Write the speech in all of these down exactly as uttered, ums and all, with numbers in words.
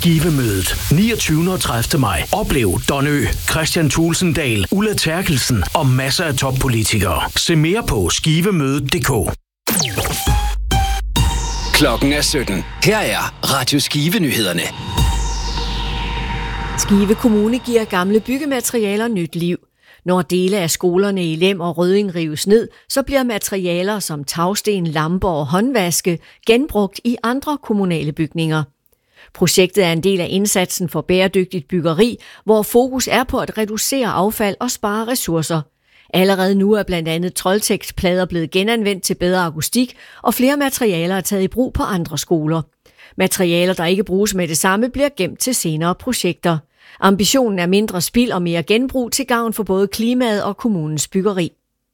Skivemødet niogtyvende og tredivte maj. Oplev Don Ø, Christian Thulesen Dahl, Ulla Terkelsen og masser af toppolitikere. Se mere på skivemødet punktum d k. Klokken er sytten. Her er Radio Skive-nyhederne. Skive Kommune giver gamle byggematerialer nyt liv. Når dele af skolerne i Lem og Rødding rives ned, så bliver materialer som tagsten, lamper og håndvaske genbrugt i andre kommunale bygninger. Projektet er en del af indsatsen for bæredygtigt byggeri, hvor fokus er på at reducere affald og spare ressourcer. Allerede nu er blandt andet troldtekstplader blevet genanvendt til bedre akustik, og flere materialer er taget i brug på andre skoler. Materialer, der ikke bruges med det samme, bliver gemt til senere projekter. Ambitionen er mindre spild og mere genbrug til gavn for både klimaet og kommunens byggeri.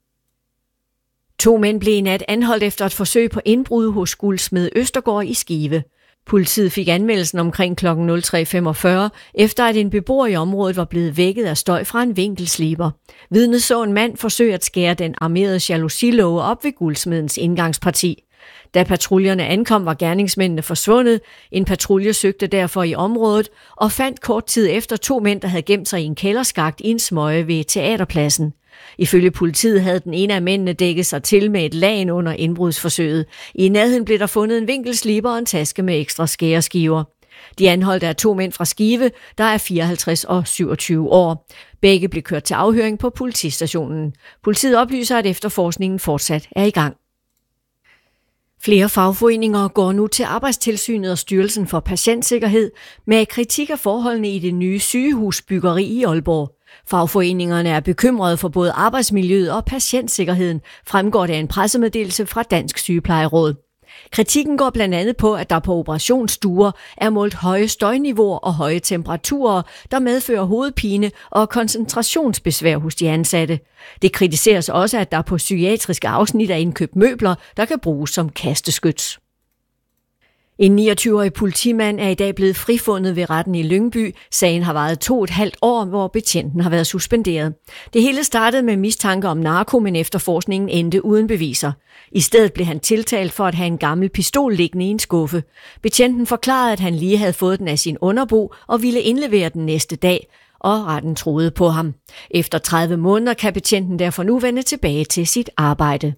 To mænd blev i nat anholdt efter et forsøg på indbrud hos guldsmed Østergaard i Skive. Politiet fik anmeldelsen omkring klokken nul tre femogfyrre, efter at en beboer i området var blevet vækket af støj fra en vinkelsliber. Vidnet så en mand forsøge at skære den armerede jalousilåge op ved guldsmedens indgangsparti. Da patruljerne ankom, var gerningsmændene forsvundet. En patrulje søgte derfor i området og fandt kort tid efter to mænd, der havde gemt sig i en kælderskakt i en smøge ved Teaterpladsen. Ifølge politiet havde den ene af mændene dækket sig til med et lagen under indbrudsforsøget. I nærheden blev der fundet en vinkelsliber og en taske med ekstra skæreskiver. De anholdte er to mænd fra Skive, der er fireoghalvtreds og syvogtyve år. Begge blev kørt til afhøring på politistationen. Politiet oplyser, at efterforskningen fortsat er i gang. Flere fagforeninger går nu til Arbejdstilsynet og Styrelsen for Patientsikkerhed med kritik af forholdene i det nye sygehusbyggeri i Aalborg. Fagforeningerne er bekymrede for både arbejdsmiljøet og patientsikkerheden, fremgår det af en pressemeddelelse fra Dansk Sygeplejeråd. Kritikken går blandt andet på, at der på operationsstuer er målt høje støjniveauer og høje temperaturer, der medfører hovedpine og koncentrationsbesvær hos de ansatte. Det kritiseres også, at der på psykiatriske afsnit er indkøbt møbler, der kan bruges som kasteskyts. En niogtyve-årig politimand er i dag blevet frifundet ved retten i Lyngby. Sagen har varet to og et halvt år, hvor betjenten har været suspenderet. Det hele startede med mistanke om narko, men efterforskningen endte uden beviser. I stedet blev han tiltalt for at have en gammel pistol liggende i en skuffe. Betjenten forklarede, at han lige havde fået den af sin underbo og ville indlevere den næste dag, og retten troede på ham. Efter tredive måneder kan betjenten derfor nu vende tilbage til sit arbejde.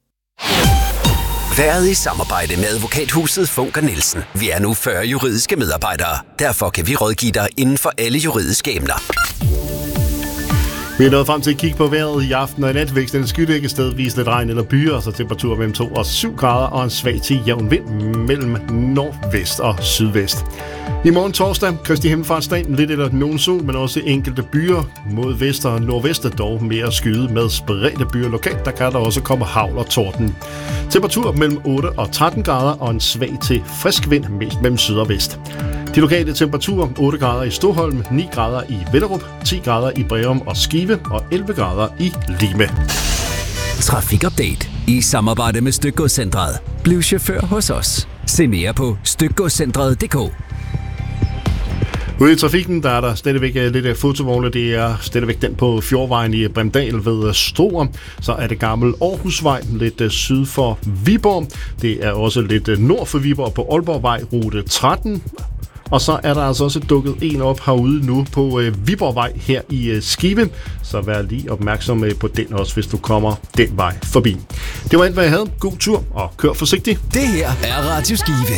Været i samarbejde med advokathuset Funker Nielsen. Vi er nu fyrre juridiske medarbejdere. Derfor kan vi rådgive dig inden for alle juridiske emner. Vi er nået frem til at kigge på vejret i aften og i nat. Væksten skyde ikke sted, vis lidt regn eller byer, og så temperatur mellem to og syv grader og en svag til jævn vind mellem nordvest og sydvest. I morgen torsdag, Kristi Himmelfartsdag, lidt eller nogen sol, men også enkelte byer mod vest og nordvest, dog mere skyde med spredte byer lokalt. Der kan der også komme hagl og torden. Temperatur mellem otte og tretten grader og en svag til frisk vind, mest mellem syd og vest. De lokale temperaturer: otte grader i Stoholm, ni grader i Vellerup, ti grader i Breum og Skive og elleve grader i Lime. Trafikupdate i samarbejde med Stykgodscentret. Bliv chauffør hos os. Se mere på stykgodscentret punktum d k. Ude i trafikken, der er der stadigvæk lidt fotovogne. Det er stadigvæk den på Fjordvejen i Bremdal ved Struer. Så er det gammel Aarhusvej, lidt syd for Viborg. Det er også lidt nord for Viborg på Aalborgvej, rute tretten. Og så er der altså også dukket en op herude nu på øh, Viborgvej her i øh, Skive. Så vær lige opmærksom på den også, hvis du kommer den vej forbi. Det var alt, hvad jeg havde. God tur og kør forsigtigt. Det her er Radio Skive.